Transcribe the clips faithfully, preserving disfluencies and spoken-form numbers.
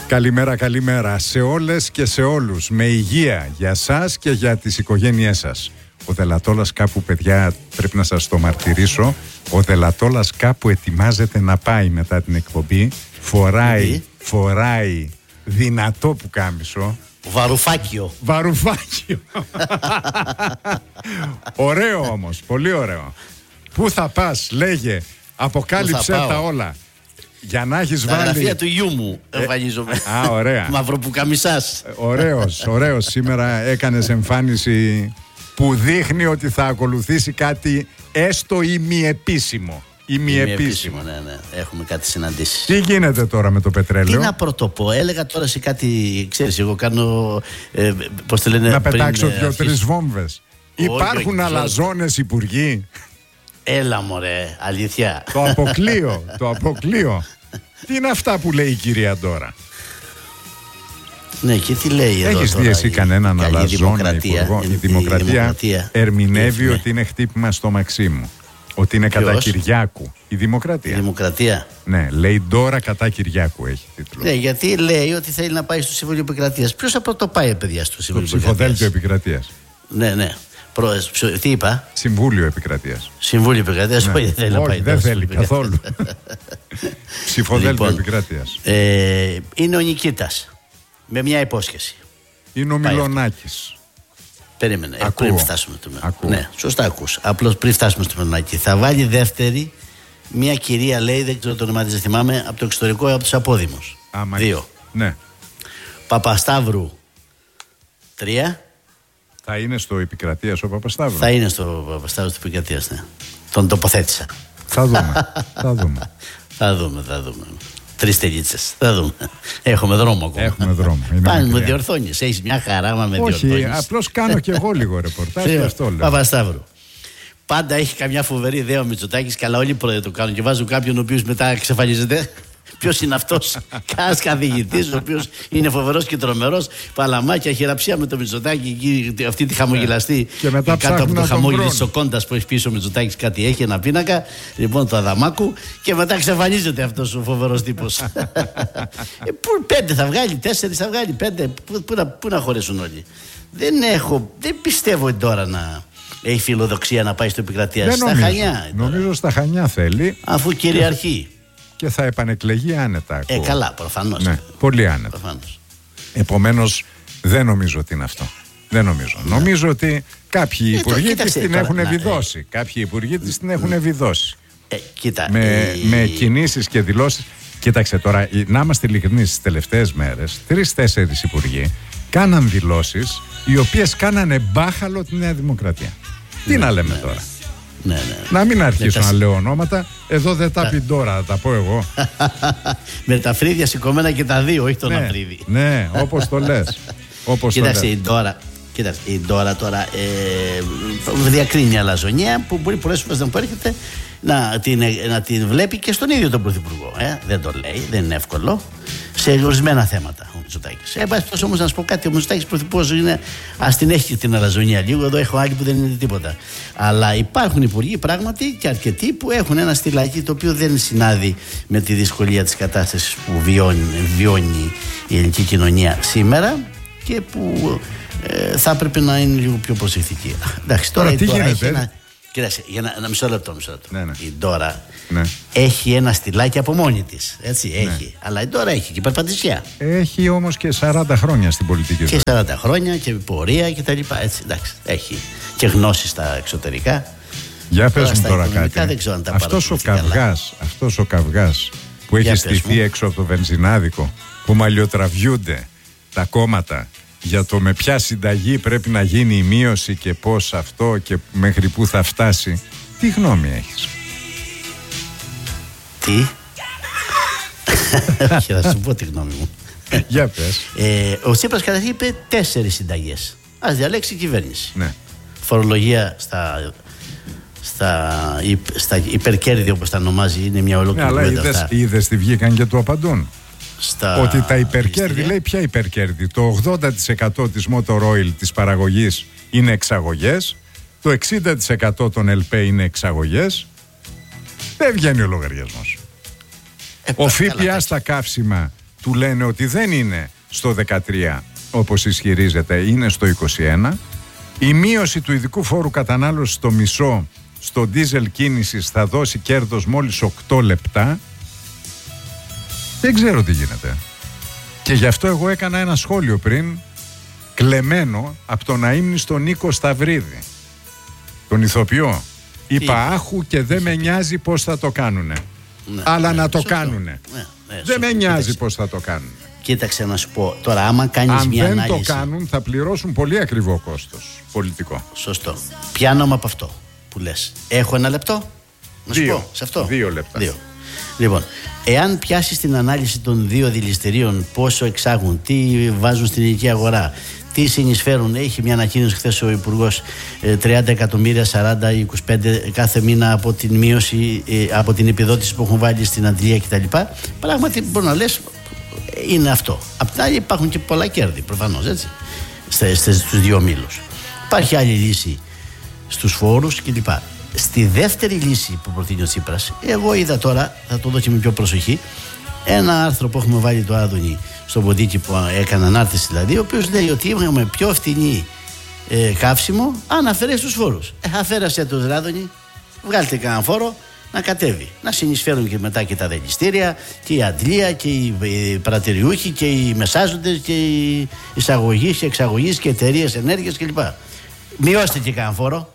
Καλημέρα, καλημέρα σε όλες και σε όλους. Με υγεία για σας και για τις οικογένειές σας. Ο Δελατόλας κάπου, παιδιά, πρέπει να σας το μαρτυρήσω. Ο Δελατόλας κάπου ετοιμάζεται να πάει μετά την εκπομπή. Φοράει, φοράει δυνατό πουκάμισο. Βαρουφάκιο. Βαρουφάκιο. Ωραίο όμως, πολύ ωραίο. Πού θα πας, λέγε, αποκάλυψε τα όλα. Για να έχεις τα βάλει... γραφεία του γιού μου εμφανίζομαι. Α, ωραία. Μαυροπουκαμισάς. Ωραίος, ωραίος. Σήμερα έκανες εμφάνιση που δείχνει ότι θα ακολουθήσει κάτι έστω ημιεπίσημο. Ημιεπίσημο. Ναι, ναι. Έχουμε κάτι συναντήσεις. Τι γίνεται τώρα με το πετρέλαιο? Τι να πρωτοπώ, έλεγα τώρα σε κάτι, ξέρεις, εγώ κάνω, ε, πώς το λένε, να πριν, πετάξω ε, δύο-τρεις βόμβες. Υπάρχουν αλαζόνες υπουργοί. Έλα μωρέ, αλήθεια. Το αποκλείω, το αποκλείω. Τι είναι αυτά που λέει η κυρία τώρα? Ναι, και τι λέει εδώ? Έχεις δει εσύ κανέναν αλαζόνα υπουργό? Η, η δημοκρατία, δημοκρατία ερμηνεύει ναι, ότι είναι χτύπημα στο Μαξίμου. Ότι είναι Ποιος? κατά Κυριάκου. Η δημοκρατία. Η δημοκρατία. Ναι, λέει τώρα κατά Κυριάκου έχει τίτλο. Ναι, γιατί λέει ότι θέλει να πάει στο Συμβούλιο Επικρατείας. Ποιος θα πρωτοπάει, παιδιά, στο Συμβούλιο Επικρατείας? Το ψηφοδέλτιο Επικρατείας. Ναι, ναι. Προ... Τι είπα? Συμβούλιο Επικρατείας. Συμβούλιο Επικρατείας, όχι, δεν θέλει να πάει. Δεν θέλει καθόλου. Ψηφοδέλτιο Επικρατείας. Ε, είναι ο Νικήτας. Με μια υπόσχεση. Είναι ο Μιλονάκης. Περίμενε, Ακούω. πριν φτάσουμε στο Ακούω. Ναι, σωστά ακούς. Απλώς πριν φτάσουμε στο Μιλονάκη. Θα βάλει δεύτερη μια κυρία, λέει, δεν ξέρω το όνομά της, δεν θυμάμαι, από το εξωτερικό ή από τους απόδημους. Άμα Δύο. Ναι. Παπασταύρου. Τρία. Θα είναι στο Επικρατείας ο Παπασταύρου. Θα είναι στο Παπασταύρου του Επικρατείας, ναι. Τον τοποθέτησα. Θα δούμε. θα δούμε. Θα δούμε, θα δούμε. Τρεις τελίτσες. Θα δούμε. Έχουμε δρόμο ακόμα. Έχουμε δρόμο. Πάνε, με διορθώνεις. Έχεις μια χαρά, μα με διορθώνεις. Όχι, απλώς κάνω και εγώ λίγο ρεπορτάζ και αυτό λέω. Παπασταύρου. Πάντα έχει καμιά φοβερή ιδέα ο Μητσοτάκης, καλά όλοι οι πρόεδροι το κάνουν και βάζουν κάποιον ο οποίος μετά εξαφανίζεται. Ποιος είναι αυτός? Κας καθηγητής, ο οποίος είναι φοβερός και τρομερός. Παλαμάκια, χειραψία με το Μητσοτάκη, αυτή τη χαμογελαστή. Και μετά κάτω από το χαμόγελο της Σοκόντας που έχει πίσω ο Μητσοτάκης, κάτι έχει, ένα πίνακα. Λοιπόν, το Αδαμάκου. Και μετά εξαφανίζεται αυτός ο φοβερός τύπος. ε, που, πέντε θα βγάλει, τέσσερις θα βγάλει, πέντε. Πού, πού, να, πού να χωρέσουν όλοι? Δεν έχω, δεν πιστεύω τώρα να έχει φιλοδοξία να πάει στο Επικρατεία. Στα νομίζω. Χανιά. Νομίζω στα Χανιά θέλει. Αφού κυριαρχεί. Και θα επανεκλεγεί άνετα. Ε, καλά, προφανώς. Ναι, πολύ άνετα. Προφανώς. Επομένως, δεν νομίζω ότι είναι αυτό. Δεν νομίζω. Ναι. Νομίζω ότι κάποιοι ε, υπουργοί της την έχουν να, βιδώσει. Ε, κάποιοι υπουργοί της την έχουν βιδώσει. Ε, κοίτα, με, ε, με κινήσεις και δηλώσεις. Κοίταξε τώρα, να είμαστε ειλικρινείς, στις τελευταίες μέρες, τρεις-τέσσερις υπουργοί κάναν δηλώσεις οι οποίες κάνανε μπάχαλο τη Νέα Δημοκρατία. Ναι, τι να λέμε ναι, τώρα. Ναι, ναι. Να μην αρχίσω τα... να λέω ονόματα. Εδώ δεν τα, τα... πει τώρα, θα τα πω εγώ. Με τα φρύδια σηκωμένα και τα δύο, όχι τον ναι, αφρίδι. Ναι, όπως το λες. Όπως Κοίταξε, το λες. η Ντόρα, κοίταξε, η Ντόρα τώρα ε, διακρίνει αλαζονία που μπορεί πολλές φορές να μου έρχεται να την, να την βλέπει και στον ίδιο τον Πρωθυπουργό. Ε. Δεν το λέει, δεν είναι εύκολο. Σε ορισμένα θέματα ο Μητσοτάκης. Ε, πας όμως να σου πω κάτι, ο Μητσοτάκης Πρωθυπουργός είναι, ας την έχει την αλαζονία λίγο. Εδώ έχω άλλοι που δεν είναι τίποτα. Αλλά υπάρχουν υπουργοί πράγματι και αρκετοί που έχουν ένα στυλάκι το οποίο δεν συνάδει με τη δυσκολία της κατάστασης που βιώνει, βιώνει η ελληνική κοινωνία σήμερα και που ε, θα έπρεπε να είναι λίγο πιο προσεκτική. Εντάξει, τώρα, τώρα τι τώρα γίνεται? Ένα, κοίταξε, για ένα, ένα μισό λεπτό, μισό λεπτό. Ναι, ναι. Η Ντόρα ναι. έχει ένα στυλάκι από μόνη της. Έτσι, έχει. Ναι. Αλλά η Ντόρα έχει και περπατησιά. Έχει όμως και σαράντα χρόνια στην πολιτική ζωή. Και σαράντα χρόνια και πορεία και τα λοιπά. Έτσι, εντάξει, έχει και γνώσεις στα εξωτερικά. Για πες μου τώρα κάτι. Δεν ξέρω αν τα αυτός ο καυγάς, αυτός ο καυγάς που έχει στηθεί έξω από το βενζινάδικο, που μαλλιοτραβιούνται τα κόμματα για το με ποια συνταγή πρέπει να γίνει η μείωση και πώς αυτό και μέχρι πού θα φτάσει. Τι γνώμη έχεις? Τι? Όχι, θα σου πω τη γνώμη μου. Για πες. Ε, ο Τσίπρας καταρχήν είπε τέσσερις συνταγές. Ας διαλέξει η κυβέρνηση. Ναι. Φορολογία στα, στα, στα υπερκέρδη, όπως τα ονομάζει, είναι μια ολόκληρη ναι, κουβέντα. Αλλά είδες, είδες τι βγήκαν και του απαντούν. Στα ότι τα υπερκέρδη, ιστήρια. λέει ποια υπερκέρδη? Το ογδόντα τοις εκατό της Motor Oil της παραγωγής είναι εξαγωγές, το εξήντα τοις εκατό των ΕΛΠΕ είναι εξαγωγές. Δεν βγαίνει ο λογαριασμός. Ε, ο καλά, ΦΠΑ στα καύσιμα του λένε ότι δεν είναι στο δεκατρία όπως ισχυρίζεται, είναι στο είκοσι ένα. Η μείωση του ειδικού φόρου κατανάλωσης στο μισό στο ντίζελ κίνησης θα δώσει κέρδος μόλις οκτώ λεπτά. Δεν ξέρω τι γίνεται. Και γι' αυτό εγώ έκανα ένα σχόλιο πριν, κλεμμένο από τον αείμνηστο Νίκο Σταυρίδη, τον ηθοποιό. Είπα άχου και δεν με νοιάζει πώς θα το κάνουνε. Ναι, αλλά ναι, να το σωστό. κάνουνε. Ναι, ναι, δεν με νοιάζει Κοίταξε. πώς θα το κάνουνε. Κοίταξε να σου πω, τώρα άμα κάνεις Αν μια ανάλυση... Αν δεν το κάνουν θα πληρώσουν πολύ ακριβό κόστος πολιτικό. Σωστό. Πιάνομαι από αυτό που λες. Έχω ένα λεπτό να σου δύο. πω σε αυτό. Δύο λεπτά. Δύο. Λοιπόν, εάν πιάσεις την ανάλυση των δύο δηληστηρίων, πόσο εξάγουν, τι βάζουν στην ελληνική αγορά, τι συνεισφέρουν, έχει μια ανακοίνωση χθες ο Υπουργός, τριάντα εκατομμύρια, σαράντα, είκοσι πέντε κάθε μήνα από την μείωση, από την επιδότηση που έχουν βάλει στην αντλία κτλ. Πράγματι μπορεί να λες είναι αυτό. Απ' την άλλη υπάρχουν και πολλά κέρδη προφανώς, έτσι, στους δύο μήλους. Υπάρχει άλλη λύση στους φόρους κλπ. Στη δεύτερη λύση που προτείνει ο Τσίπρας, εγώ είδα τώρα, θα το δω και με πιο προσοχή, ένα άρθρο που έχουμε βάλει το Άδωνη στο ποντίκι που έκανε ανάρτηση δηλαδή, ο οποίος λέει ότι είχαμε πιο φτηνή ε, καύσιμο αν αφαιρέσει τους φόρους. Ε, αφαίρασε το Άδωνη, βγάλτε κανένα φόρο να κατέβει. Να συνεισφέρουν και μετά και τα δελιστήρια και η αντλία και οι, οι παρατηριούχοι και οι μεσάζοντες και οι εισαγωγείς και εξαγωγείς και εταιρείες ενέργειας κλπ. Μειώστε και κανένα φόρο.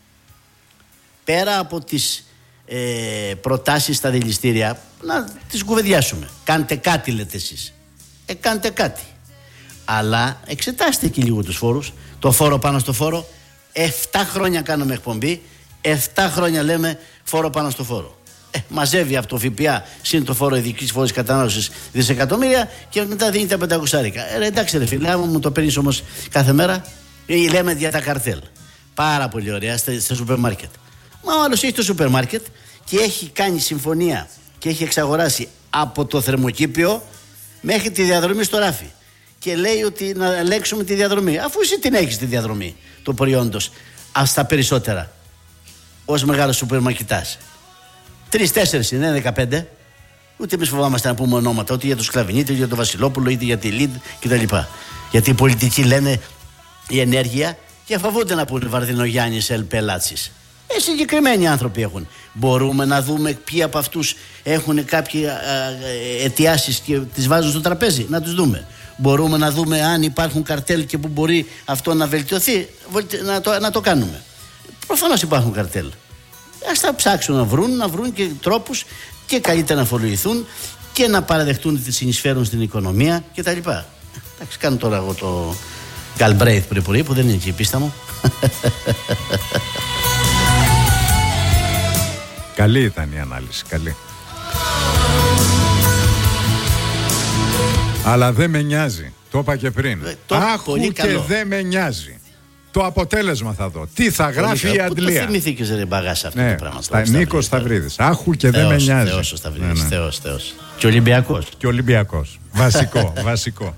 Πέρα από τις ε, προτάσεις στα δηληστήρια, να τις κουβεντιάσουμε. Κάντε κάτι, λέτε εσείς. Ε, κάντε κάτι. Αλλά εξετάστε και λίγο τους φόρους. Το φόρο πάνω στο φόρο. Εφτά χρόνια κάνουμε εκπομπή. Εφτά χρόνια λέμε φόρο πάνω στο φόρο. Ε, μαζεύει από το ΦΠΑ συν το φόρο ειδικής φόρης κατανάλωσης δισεκατομμύρια και μετά δίνει τα πεντακόσια. Ε, εντάξει ρε φίλε, άμα μου το παίρνεις όμως κάθε μέρα, ε, λέμε για τα καρτέλ. Πάρα πολύ ωραία στα, στα σούπερ μάρκετ. Μα ο άλλος έχει το σούπερ μάρκετ και έχει κάνει συμφωνία και έχει εξαγοράσει από το θερμοκήπιο μέχρι τη διαδρομή στο ράφι. Και λέει ότι να ελέγξουμε τη διαδρομή. Αφού εσύ την έχεις τη διαδρομή του προϊόντος, ας τα περισσότερα, ως μεγάλος σούπερ μαρκετάς. Τρεις-τέσσερις είναι, δεκαπέντε. Ούτε εμείς φοβάμαστε να πούμε ονόματα, ούτε για το Σκλαβινίτη, είτε για το Βασιλόπουλο, είτε για τη Λιντ κτλ. Γιατί οι πολιτικοί λένε η ενέργεια και φοβούνται να πούνε Βαρδινογιάννης Ελ Πελάτσης. Ε, συγκεκριμένοι άνθρωποι έχουν. Μπορούμε να δούμε ποιοι από αυτούς έχουν κάποιες αιτιάσεις και τις βάζουν στο τραπέζι. Να τους δούμε. Μπορούμε να δούμε αν υπάρχουν καρτέλ και που μπορεί αυτό να βελτιωθεί. Να το, να το κάνουμε. Προφανώς υπάρχουν καρτέλ. Ας τα ψάξουν να βρουν, να βρουν και τρόπους και καλύτερα να φορολογηθούν και να παραδεχτούν ότι συνεισφέρουν στην οικονομία κτλ. Εντάξει, κάνω τώρα εγώ το Γκαλμπρέιθ πριν που δεν είναι και η πίστα μου. Καλή ήταν η ανάλυση, καλή. Αλλά δεν με νοιάζει. Το είπα και πριν. Ε, το Άχου και καλό. Δεν με νοιάζει. Το αποτέλεσμα θα δω. Τι θα γράφει η αντλία. Δεν θυμηθήκες ρε μπαγάσα αυτό ναι, το πράγμα. Στα Νίκος Σταυρίδης. Άχου και θεός, δεν με νοιάζει. Θεός ο Σταυρίδης, ναι, ναι. Θεός, Θεός. Και Ολυμπιακός. Και Ολυμπιακός. Βασικό, βασικό.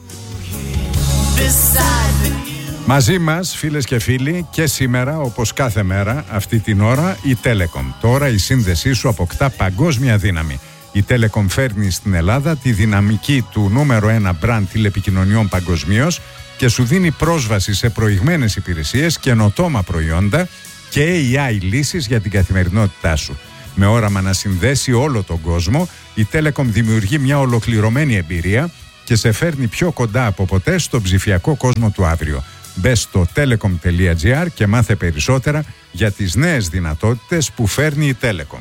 Μαζί μας, φίλες και φίλοι, και σήμερα, όπως κάθε μέρα, αυτή την ώρα, η Telecom. Τώρα η σύνδεσή σου αποκτά παγκόσμια δύναμη. Η Telecom φέρνει στην Ελλάδα τη δυναμική του νούμερο ένα brand τηλεπικοινωνιών παγκοσμίως και σου δίνει πρόσβαση σε προηγμένες υπηρεσίες, καινοτόμα προϊόντα και έι άι λύσεις για την καθημερινότητά σου. Με όραμα να συνδέσει όλο τον κόσμο, η Telecom δημιουργεί μια ολοκληρωμένη εμπειρία και σε φέρνει πιο κοντά από ποτέ στον ψηφιακό κόσμο του αύριο. Μπες στο telecom τελεία gr και μάθε περισσότερα για τις νέες δυνατότητες που φέρνει η Telecom.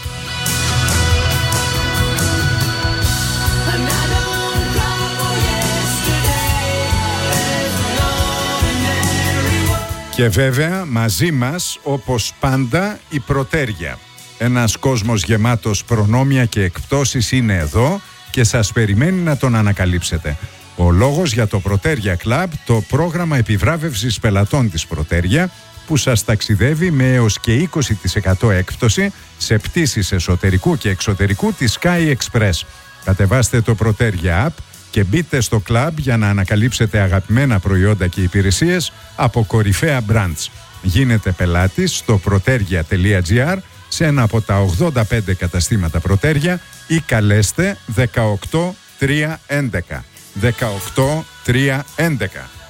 Και βέβαια μαζί μας, όπως πάντα, η Πρωτέρια. Ένας κόσμος γεμάτος προνόμια και εκπτώσεις είναι εδώ και σας περιμένει να τον ανακαλύψετε. Ο λόγος για το Πρωτέρια Club, το πρόγραμμα επιβράβευσης πελατών της Πρωτέρια, που σας ταξιδεύει με έως και είκοσι τοις εκατό έκπτωση σε πτήσεις εσωτερικού και εξωτερικού της Sky Express. Κατεβάστε το Πρωτέρια App και μπείτε στο club για να ανακαλύψετε αγαπημένα προϊόντα και υπηρεσίες από κορυφαία brands. Γίνετε πελάτης στο πρωτέρια τελεία gr σε ένα από τα ογδόντα πέντε καταστήματα Πρωτέρια ή καλέστε δεκαοκτώ τρία έντεκα. δεκαοκτώ τρία έντεκα.